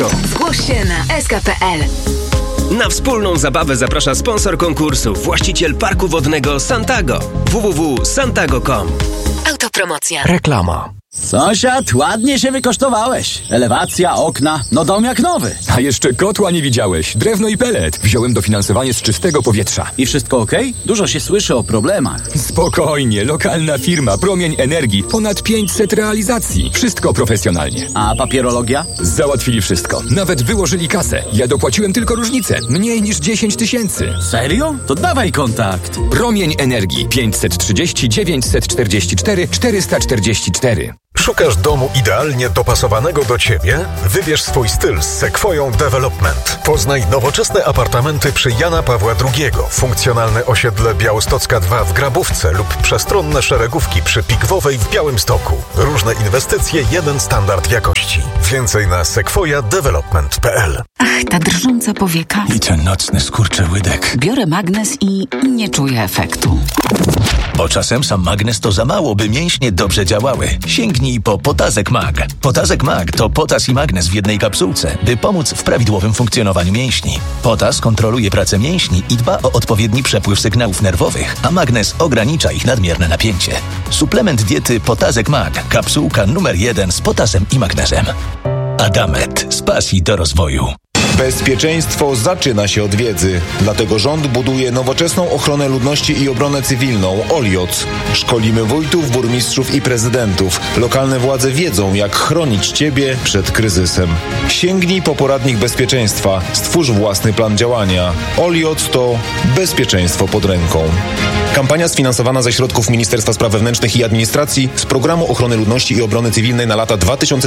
Zgłoś się na sk.pl. Na wspólną zabawę zaprasza sponsor konkursu, właściciel parku wodnego Santago. www.santago.com. Autopromocja. Reklama. Sąsiad, ładnie się wykosztowałeś. Elewacja, okna, no dom jak nowy. A jeszcze kotła nie widziałeś. Drewno i pelet. Wziąłem dofinansowanie z czystego powietrza. I wszystko okej? Dużo się słyszy o problemach. Spokojnie, lokalna firma, Promień Energii. Ponad 500 realizacji. Wszystko profesjonalnie. A papierologia? Załatwili wszystko. Nawet wyłożyli kasę. Ja dopłaciłem tylko różnicę. Mniej niż 10 000. Serio? To dawaj kontakt. Promień Energii 530 944 444. Szukasz domu idealnie dopasowanego do Ciebie? Wybierz swój styl z Sequoią Development. Poznaj nowoczesne apartamenty przy Jana Pawła II, funkcjonalne osiedle Białostocka 2 w Grabówce lub przestronne szeregówki przy Pigwowej w Białymstoku. Różne inwestycje, jeden standard jakości. Więcej na sequoiadevelopment.pl. Ach, ta drżąca powieka. I ten nocny skurczyłydek. Biorę magnes i nie czuję efektu. Bo czasem sam magnes to za mało, by mięśnie dobrze działały. Sięgnij po Potazek Mag. Potazek Mag to potas i magnes w jednej kapsułce, by pomóc w prawidłowym funkcjonowaniu mięśni. Potas kontroluje pracę mięśni i dba o odpowiedni przepływ sygnałów nerwowych, a magnes ogranicza ich nadmierne napięcie. Suplement diety Potazek Mag. Kapsułka numer 1 z potasem i magnezem. Adamet. Z pasji do rozwoju. Bezpieczeństwo zaczyna się od wiedzy. Dlatego rząd buduje nowoczesną ochronę ludności i obronę cywilną OLIOC. Szkolimy wójtów, burmistrzów i prezydentów. Lokalne władze wiedzą, jak chronić Ciebie przed kryzysem. Sięgnij po poradnik bezpieczeństwa. Stwórz własny plan działania. OLIOC to bezpieczeństwo pod ręką. Kampania sfinansowana ze środków Ministerstwa Spraw Wewnętrznych i Administracji z Programu Ochrony Ludności i Obrony Cywilnej na lata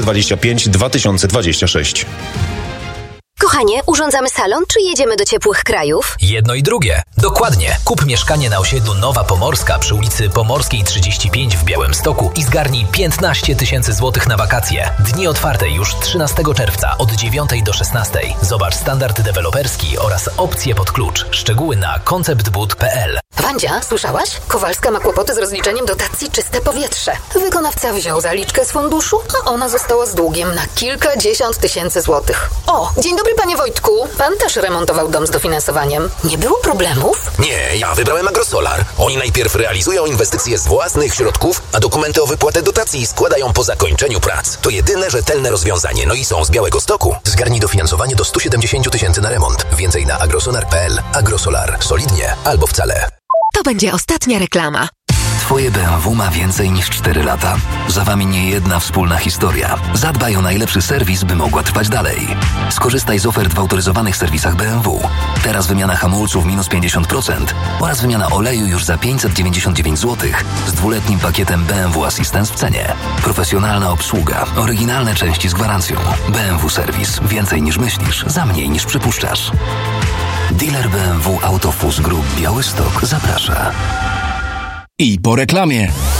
2025-2026. Kochanie, urządzamy salon, czy jedziemy do ciepłych krajów? Jedno i drugie. Dokładnie. Kup mieszkanie na osiedlu Nowa Pomorska przy ulicy Pomorskiej 35 w Białymstoku i zgarnij 15 000 złotych na wakacje. Dni otwarte już 13 czerwca od 9 do 16. Zobacz standard deweloperski oraz opcje pod klucz. Szczegóły na konceptbud.pl. Wandzia, słyszałaś? Kowalska ma kłopoty z rozliczeniem dotacji Czyste Powietrze. Wykonawca wziął zaliczkę z funduszu, a ona została z długiem na kilkadziesiąt tysięcy złotych. O, dzień dobry panie Wojtku. Pan też remontował dom z dofinansowaniem. Nie było problemów? Nie, ja wybrałem Agrosolar. Oni najpierw realizują inwestycje z własnych środków, a dokumenty o wypłatę dotacji składają po zakończeniu prac. To jedyne rzetelne rozwiązanie, no i są z Białegostoku. Zgarnij dofinansowanie do 170 000 na remont. Więcej na agrosolar.pl. Agrosolar. Solidnie albo wcale. To będzie ostatnia reklama. Twoje BMW ma więcej niż 4 lata. Za Wami nie jedna wspólna historia. Zadbaj o najlepszy serwis, by mogła trwać dalej. Skorzystaj z ofert w autoryzowanych serwisach BMW. Teraz wymiana hamulców minus 50% oraz wymiana oleju już za 599 zł z 2-letnim pakietem BMW Assistance w cenie. Profesjonalna obsługa, oryginalne części z gwarancją. BMW Serwis. Więcej niż myślisz, za mniej niż przypuszczasz. Dealer BMW Autofus Group Białystok zaprasza. I po reklamie.